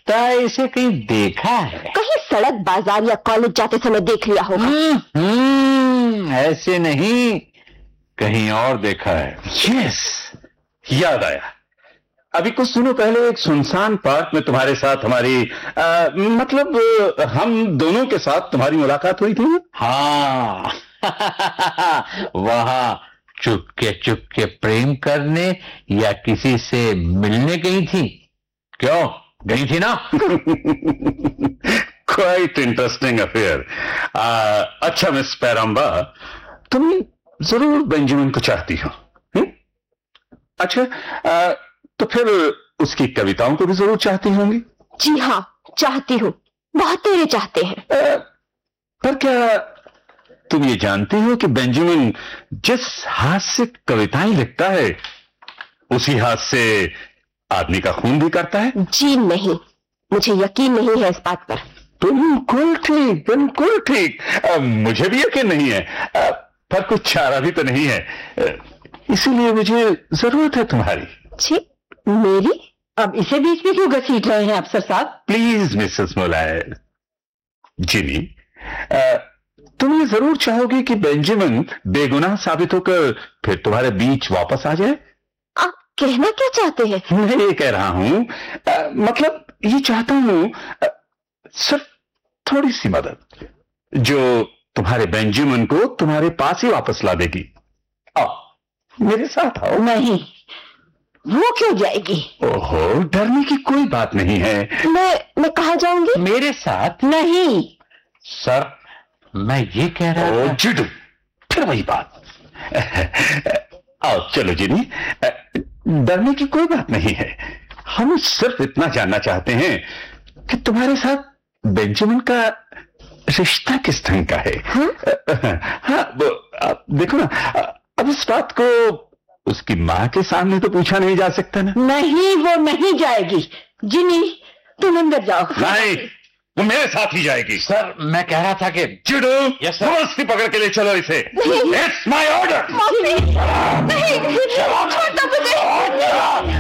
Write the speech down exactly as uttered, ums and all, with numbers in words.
लगता है इसे कहीं देखा है। कहीं सड़क, बाजार या कॉलेज जाते समय देख लिया होगा। हम्म, ऐसे नहीं, कहीं और देखा है। यस, याद आया। अभी कुछ दिनों पहले एक सुनसान पार्क में तुम्हारे साथ हमारी आ, मतलब हम दोनों के साथ तुम्हारी मुलाकात हुई थी। हाँ वहां चुपके चुपके प्रेम करने या किसी से मिलने गई थी? क्यों, गई थी ना? Quite interesting affair. अच्छा मिस पैराम्बा, तुम जरूर बेंजामिन को चाहती हो। हुँ? अच्छा, आ, तो फिर उसकी कविताओं को भी जरूर चाहती होंगी। जी हाँ, चाहती हूँ, बहुत तेरे चाहते हैं। आ, पर क्या तुम ये जानती हो कि बेंजामिन जिस हाथ से कविताएं लिखता है उसी हाथ से आदमी का खून भी करता है? जी नहीं, मुझे यकीन नहीं है इस बात पर। बिल्कुल ठीक, बिल्कुल ठीक। मुझे भी यकीन नहीं है, आ, पर कुछ चारा भी तो नहीं है, इसीलिए मुझे जरूरत है तुम्हारी। छी, मेरी? अब इसे बीच में क्यों घसीट रहे हैं अफसर साहब? Please Mrs मोलायर। जिनी, तुम ये जरूर चाहोगे कि बेंजामिन बेगुनाह साबित होकर फिर तुम्हारे बीच वापस आ जाए? आप कहना क्या चाहते हैं? मैं ये कह रहा हूं, मतलब ये चाहता हूं, सिर्फ थोड़ी सी मदद जो तुम्हारे बेंजामिन को तुम्हारे पास ही वापस ला देगी। आओ, मेरे साथ आओ। नहीं, वो क्यों जाएगी? ओहो, डरने की कोई बात नहीं है। मैं मैं कहाँ जाऊंगी? मेरे साथ? नहीं सर, मैं ये कह रहा ओ, था। जिडू, फिर वही बात। आओ चलो जिनी, डरने की कोई बात नहीं है। हम सिर्फ इतना जानना चाहते हैं कि तुम्हारे साथ बेंजामिन का रिश्ता किस ढंग का है। हाँ? हाँ, वो, देखो ना, अब इस बात को उसकी माँ के सामने तो पूछा नहीं जा सकता ना। नहीं, वो नहीं जाएगी। जिनी, तुम अंदर जाओ। नहीं, वो मेरे साथ ही जाएगी। सर, मैं कह रहा था कि जिडू, यस सर। तुरंत पकड़ के ले चलो इसे। It's my order. नहीं, नहीं, छोड़ दो मुझे।